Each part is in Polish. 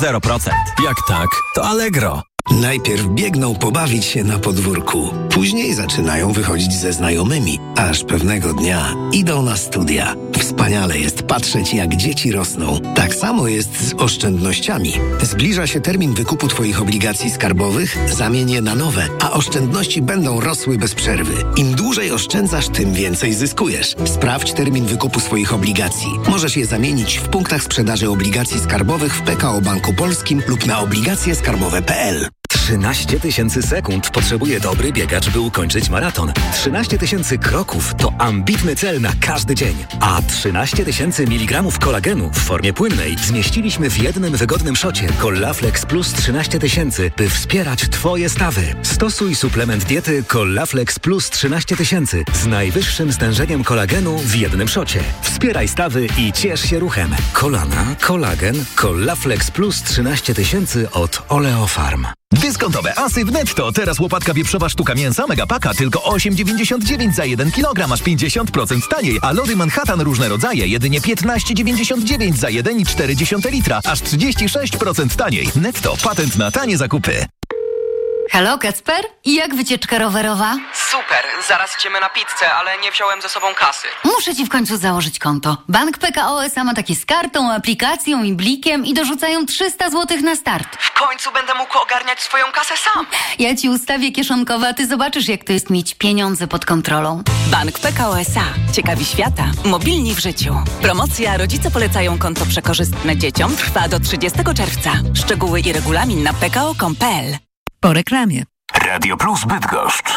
0%. Jak tak, to Allegro. Najpierw biegną pobawić się na podwórku. Później zaczynają wychodzić ze znajomymi. Aż pewnego dnia idą na studia. Wspaniale jest patrzeć, jak dzieci rosną. Tak samo jest z oszczędnościami. Zbliża się termin wykupu Twoich obligacji skarbowych, zamień je na nowe, a oszczędności będą rosły bez przerwy. Im dłużej oszczędzasz, tym więcej zyskujesz. Sprawdź termin wykupu swoich obligacji. Możesz je zamienić w punktach sprzedaży obligacji skarbowych w PKO Banku Polskim lub na obligacjeskarbowe.pl. 13 000 sekund potrzebuje dobry biegacz, by ukończyć maraton. 13 000 kroków to ambitny cel na każdy dzień. A 13 000 mg kolagenu w formie płynnej zmieściliśmy w jednym wygodnym szocie Collaflex Plus 13 000, by wspierać Twoje stawy. Stosuj suplement diety Collaflex Plus 13 000 z najwyższym stężeniem kolagenu w jednym szocie. Wspieraj stawy i ciesz się ruchem. Kolana, kolagen, Collaflex Plus 13 000 od Oleofarm. Dyskontowe asy w Netto. Teraz łopatka wieprzowa sztuka mięsa Megapaka tylko 8,99 za 1 kg, aż 50% taniej. A lody Manhattan różne rodzaje jedynie 15,99 za 1,4 litra, aż 36% taniej. Netto. Patent na tanie zakupy. Halo, Kacper? I jak wycieczka rowerowa? Super, zaraz idziemy na pizzę, ale nie wziąłem ze sobą kasy. Muszę ci w końcu założyć konto. Bank PKO SA ma takie z kartą, aplikacją i blikiem i dorzucają 300 zł na start. W końcu będę mógł ogarniać swoją kasę sam. Ja ci ustawię kieszonkowe, a ty zobaczysz, jak to jest mieć pieniądze pod kontrolą. Bank PKO SA. Ciekawi świata. Mobilni w życiu. Promocja Rodzice polecają konto przekorzystne dzieciom trwa do 30 czerwca. Szczegóły i regulamin na pko.com.pl. Po reklamie. Radio Plus Bydgoszcz.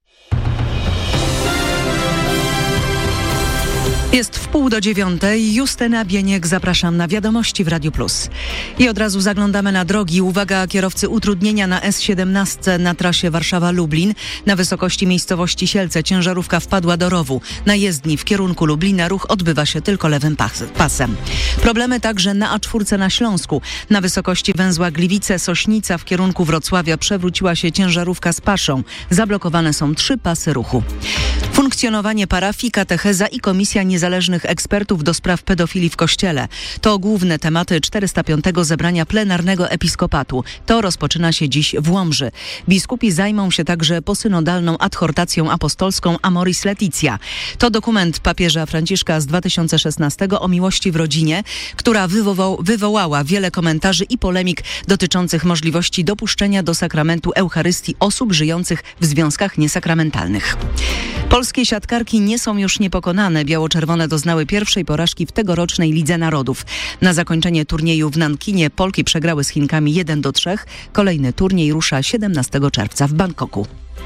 Jest 8:30. Justyna Bieniek, zapraszam na wiadomości w Radiu Plus. I od razu zaglądamy na drogi. Uwaga, kierowcy, utrudnienia na S17 na trasie Warszawa-Lublin. Na wysokości miejscowości Sielce ciężarówka wpadła do rowu. Na jezdni w kierunku Lublina ruch odbywa się tylko lewym pasem. Problemy także na A4 na Śląsku. Na wysokości węzła Gliwice-Sośnica w kierunku Wrocławia przewróciła się ciężarówka z paszą. Zablokowane są 3 pasy ruchu. Funkcjonowanie parafii, katecheza i Komisja Niezależnych Ekspertów do spraw pedofilii w Kościele. To główne tematy 405. zebrania plenarnego episkopatu. To rozpoczyna się dziś w Łomży. Biskupi zajmą się także posynodalną adhortacją apostolską Amoris Laetitia. To dokument papieża Franciszka z 2016 o miłości w rodzinie, która wywołała wiele komentarzy i polemik dotyczących możliwości dopuszczenia do sakramentu Eucharystii osób żyjących w związkach niesakramentalnych. Polskie siatkarki nie są już niepokonane. Biało-czerwone doznały pierwszej porażki w tegorocznej Lidze Narodów. Na zakończenie turnieju w Nankinie Polki przegrały z Chinkami 1-3. Kolejny turniej rusza 17 czerwca w Bangkoku.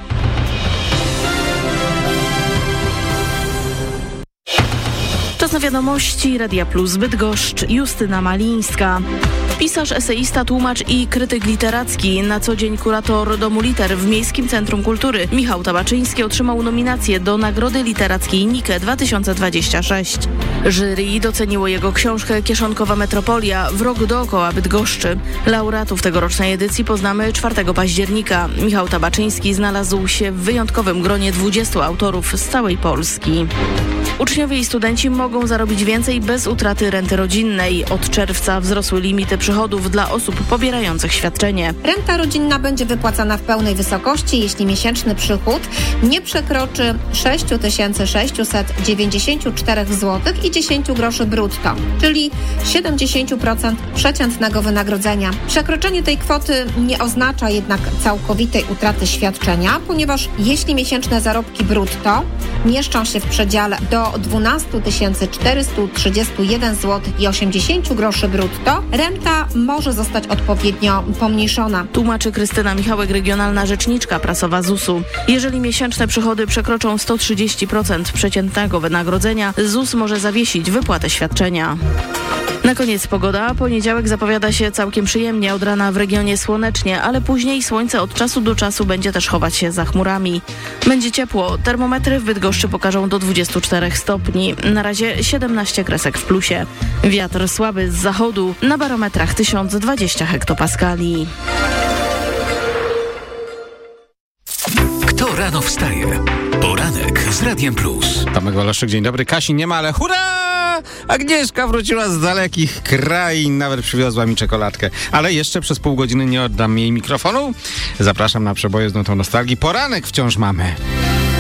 Czas na wiadomości Radia Plus Bydgoszcz. Justyna Malińska. Pisarz, eseista, tłumacz i krytyk literacki, na co dzień kurator Domu Liter w Miejskim Centrum Kultury Michał Tabaczyński otrzymał nominację do Nagrody Literackiej Nike 2026. Jury doceniło jego książkę Kieszonkowa Metropolia – Wrog dookoła Bydgoszczy. Laureatów tegorocznej edycji poznamy 4 października. Michał Tabaczyński znalazł się w wyjątkowym gronie 20 autorów z całej Polski. Uczniowie i studenci mogą zarobić więcej bez utraty renty rodzinnej. Od czerwca wzrosły limity przychodów dla osób pobierających świadczenie. Renta rodzinna będzie wypłacana w pełnej wysokości, jeśli miesięczny przychód nie przekroczy 6694 zł i 10 groszy brutto, czyli 70% przeciętnego wynagrodzenia. Przekroczenie tej kwoty nie oznacza jednak całkowitej utraty świadczenia, ponieważ jeśli miesięczne zarobki brutto mieszczą się w przedziale do 12 431 zł i 80 groszy brutto, renta może zostać odpowiednio pomniejszona. Tłumaczy Krystyna Michałek, regionalna rzeczniczka prasowa ZUS-u. Jeżeli miesięczne przychody przekroczą 130% przeciętnego wynagrodzenia, ZUS może zawiesić wypłatę świadczenia. Na koniec pogoda. Poniedziałek zapowiada się całkiem przyjemnie. Od rana w regionie słonecznie, ale później słońce od czasu do czasu będzie też chować się za chmurami. Będzie ciepło. Termometry w Bydgoszczy pokażą do 24 stopni. Na razie 17 kresek w plusie. Wiatr słaby z zachodu. Na barometrach 1020 hektopaskali. Kto rano wstaje? Poranek z Radiem Plus. Tomek Waleszczyk, dzień dobry. Kasi nie ma, ale hurra! Agnieszka wróciła z dalekich krain, nawet przywiozła mi czekoladkę. Ale jeszcze przez pół godziny nie oddam jej mikrofonu. Zapraszam na przeboje z nutą nostalgii. Poranek wciąż mamy.